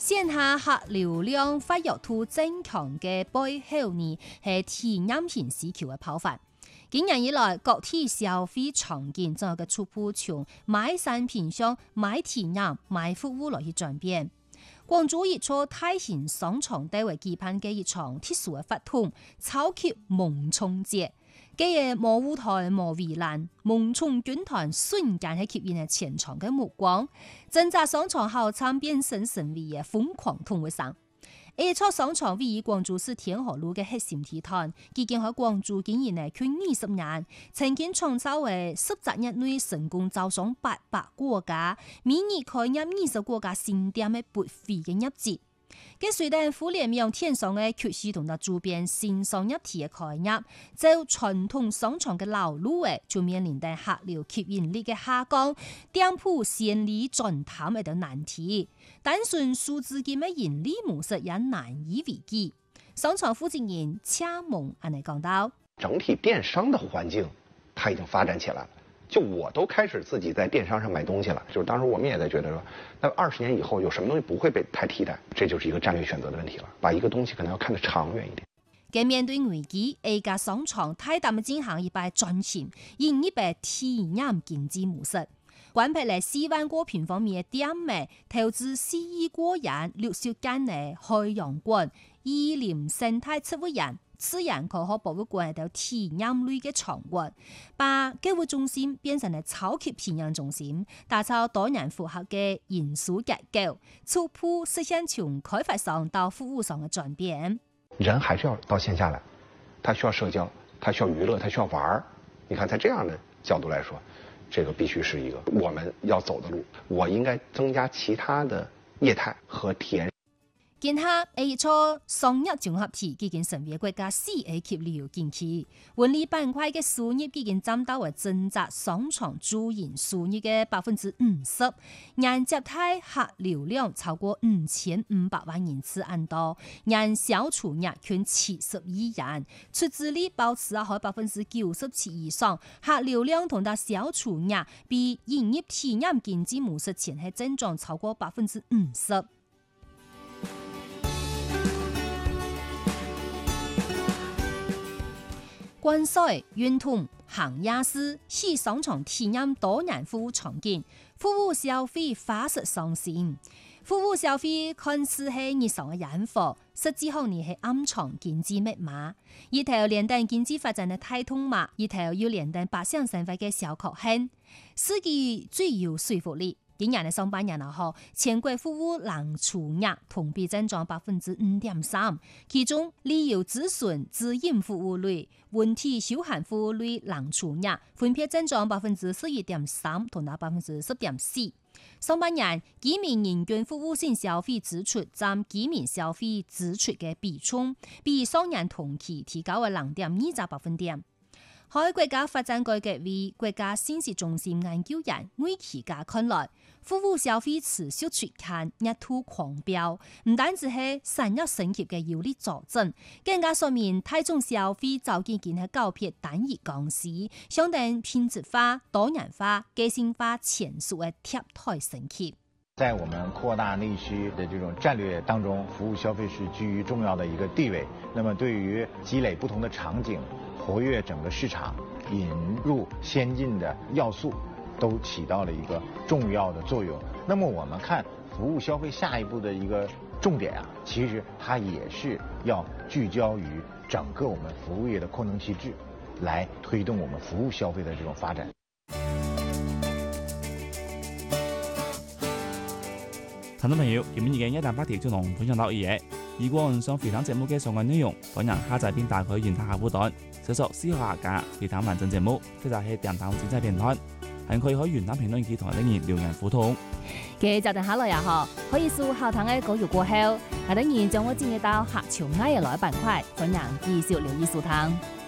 線下客流量發育度增強嘅背後呢，係體驗型需求嘅爆發。幾年以來，各地消費場景仲有個初步從買產品向買體驗、買服務來去轉變。廣州一座大型商場地為舉辦嘅一場特殊嘅活動，超級萌寵節。既係冇舞台冇圍欄，萌寵軍團瞬間係吸引咗全場嘅目光。整個商場後場變成神為嘅瘋狂同會上。呢座商場位於廣州市天河路嘅核心地段，已經喺廣州經營近20年，曾經創造為10年內成功招商800國家，每年開業20國家新店嘅撥費嘅業績。跟隨住互聯網電商嘅崛起同埋周邊新商業體嘅開業，就傳統商場嘅老路就面臨住客流吸引力嘅下降，店鋪先利轉淡嘅難題。單純數字嘅盈利模式也難以為繼。商場負責人車夢安尼講到： 整體電商的環境，它已經發展起來了。就我都開始自己在電商上買東西了，就是當時我們也在覺得說，那20年以後有什麼東西不會被太替代，這就是一個戰略選擇的問題了。把一個東西可能要看得長遠一點。 嘅面對危機，A 家商場太大嘅進行一擺轉型，引一擺體驗經濟模式。關閉嚟4萬個平方米嘅店面，投資4億過元60間嘅海洋館、宜林生態植物園、自然科學博物館到體驗類嘅場館，把購物中心變成了超級體驗中心，打造多元複合嘅營銷結構，初步實現從開發商到服務商嘅轉變。 人還是要到線下來，他需要社交，他需要娛樂，他需要玩兒。你看，在這樣的角度來說，這個必須是一個我們要走的路。我應該增加其他的業態和體驗。 見下 A 座商業綜合體已經成為國家4A 級旅遊景區，文旅板塊嘅收入已經佔到為整個商場主營收入嘅50%，年接待客流量超過5500萬人次咁多，年銷售額近70億元，出資率保持喺97%以上，客流量同埋銷售額比營業體驗經濟模式前係增長超過50%。關西、運通、行夜市、西商場體驗多元服務場景，服務消費發實上線。服務消費看似係日常嘅養貨，實際上係暗藏經濟密碼。一條連帶經濟發展嘅大通碼，一條要連帶百姓生活嘅小確幸，司機最有說服力。今年嘅上半年後，全國服務人出額同比增長5.3%，其中旅遊諮詢、自營服務類、文體休閒服務類人出額分別增長11.3%同埋10.4%。上半年居民人均服務性消費支出佔居民消費支出嘅比重，比上年同期提高為0.2%。喺國家發展改革委國家信息中心研究員魏啟家看來，服務消費持續出現熱度狂飆，唔單止係產業升級嘅有力佐證，更加說明大眾消費早已經係告別單一公司，相當品質化、多元化、個性化前述嘅貼台升級。 在我們擴大內需的這種戰略當中，服務消費是居於重要的一個地位。那麼對於積累不同的場景、活躍整個市場、引入先進的要素，都起到了一個重要的作用。那麼我們看服務消費下一步的一個重點啊，其實它也是要聚焦於整個我們服務業的擴能機制，來推動我們服務消費的這種發展。 聽眾朋友，今日嘅一大話題就同分享到呢嘢。如果唔想回聽節目嘅相關內容，歡迎下載並打開原台客戶端，搜索思考客家回聽完整節目，或者係電台精彩片段，還可以喺原台評論區同埋留言互動。 嘅就等下來呀可以掃後台嘅稿語過後，等然將我轉移到客潮嗌嘅來板塊，歡迎繼續留意收聽。